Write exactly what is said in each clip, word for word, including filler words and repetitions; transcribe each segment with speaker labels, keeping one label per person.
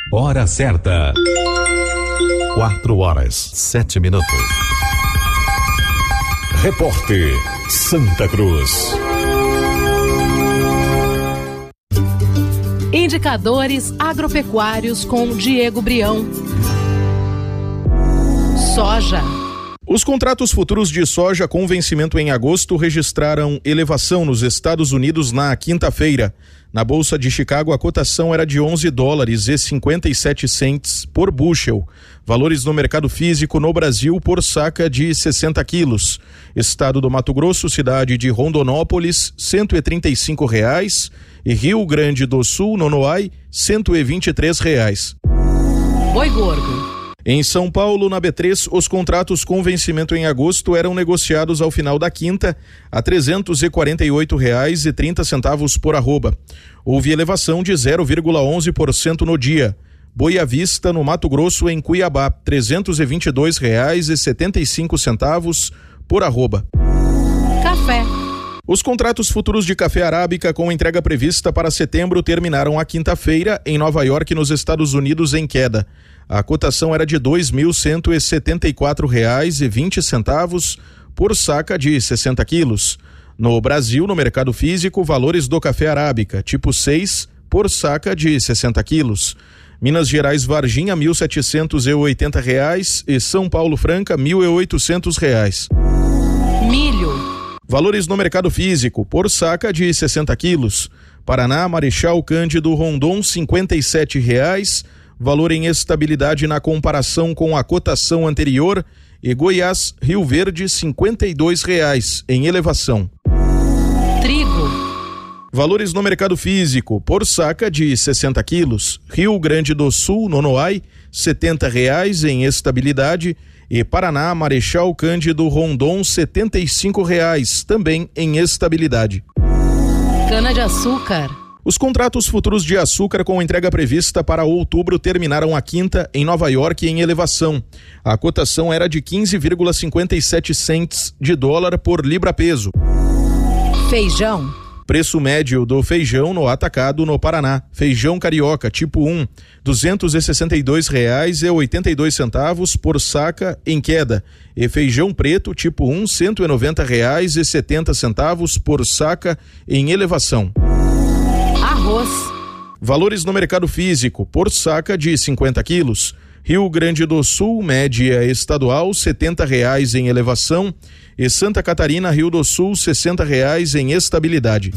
Speaker 1: Hora certa. Quatro horas, sete minutos. Repórter Santa Cruz.
Speaker 2: Indicadores agropecuários com Diego Brião. Soja.
Speaker 3: Os contratos futuros de soja com vencimento em agosto registraram elevação nos Estados Unidos na quinta-feira. Na Bolsa de Chicago, a cotação era de onze dólares e cinquenta e sete centes por bushel. Valores no mercado físico no Brasil por saca de sessenta quilos. Estado do Mato Grosso, cidade de Rondonópolis, cento e trinta e cinco reais. E Rio Grande do Sul, Nonoai, cento e vinte e três reais.
Speaker 2: Boi gordo.
Speaker 3: Em São Paulo, na B três, os contratos com vencimento em agosto eram negociados ao final da quinta a trezentos e quarenta e oito reais e trinta centavos por arroba. Houve elevação de zero vírgula onze por cento no dia. Boi à vista no Mato Grosso, em Cuiabá, trezentos e vinte e dois reais e setenta e cinco centavos por arroba.
Speaker 2: Café.
Speaker 3: Os contratos futuros de café arábica com entrega prevista para setembro terminaram a quinta-feira em Nova York, nos Estados Unidos, em queda. A cotação era de dois mil cento e setenta e quatro reais e vinte centavos por saca de sessenta quilos. No Brasil, no mercado físico, valores do café arábica, tipo seis, por saca de sessenta quilos. Minas Gerais, Varginha, mil setecentos e oitenta reais e São Paulo Franca, mil e oitocentos reais.
Speaker 2: Milho.
Speaker 3: Valores no mercado físico, por saca de sessenta quilos. Paraná, Marechal Cândido Rondon, cinquenta e sete reais. Valor em estabilidade na comparação com a cotação anterior. E Goiás, Rio Verde, cinquenta e dois reais em elevação.
Speaker 2: Trigo.
Speaker 3: Valores no mercado físico, por saca de sessenta quilos. Rio Grande do Sul, Nonoai, setenta reais em estabilidade. E Paraná, Marechal Cândido Rondon, setenta e cinco reais, também em estabilidade.
Speaker 2: Cana-de-açúcar.
Speaker 3: Os contratos futuros de açúcar com entrega prevista para outubro terminaram a quinta em Nova York em elevação. A cotação era de quinze vírgula cinquenta e sete centes de dólar por libra-peso.
Speaker 2: Feijão.
Speaker 3: Preço médio do feijão no atacado no Paraná. Feijão carioca tipo um, duzentos e sessenta e dois reais e oitenta e dois centavos por saca, em queda. E feijão preto tipo um, cento e noventa reais e setenta centavos por saca, em elevação.
Speaker 2: Arroz.
Speaker 3: Valores no mercado físico, por saca de cinquenta quilos. Rio Grande do Sul, média estadual, setenta reais em elevação. E Santa Catarina, Rio do Sul, sessenta reais em estabilidade.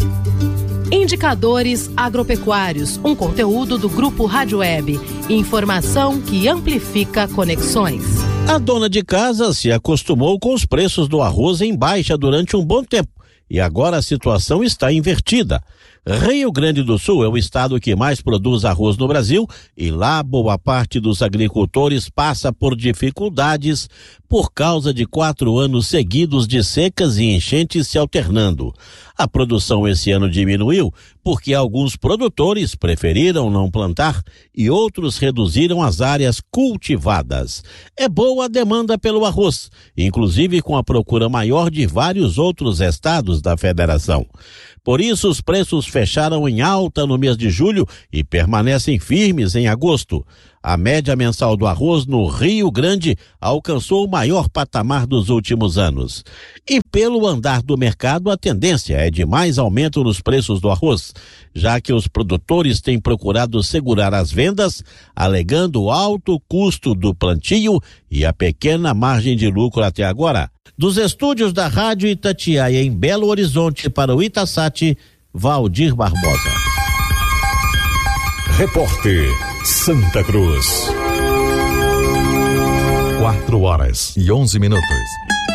Speaker 2: Indicadores agropecuários, um conteúdo do Grupo Rádio Web. Informação que amplifica conexões.
Speaker 4: A dona de casa se acostumou com os preços do arroz em baixa durante um bom tempo. E agora a situação está invertida. Rio Grande do Sul é o estado que mais produz arroz no Brasil e lá boa parte dos agricultores passa por dificuldades por causa de quatro anos seguidos de secas e enchentes se alternando. A produção esse ano diminuiu porque alguns produtores preferiram não plantar e outros reduziram as áreas cultivadas. É boa a demanda pelo arroz, inclusive com a procura maior de vários outros estados da federação. Por isso, os preços fecharam em alta no mês de julho e permanecem firmes em agosto. A média mensal do arroz no Rio Grande alcançou o maior patamar dos últimos anos. E pelo andar do mercado, a tendência é de mais aumento nos preços do arroz, já que os produtores têm procurado segurar as vendas, alegando o alto custo do plantio e a pequena margem de lucro até agora. Dos estúdios da Rádio Itatiaia em Belo Horizonte para o Itasat, Valdir Barbosa.
Speaker 1: Repórter Santa Cruz. Quatro horas e onze minutos.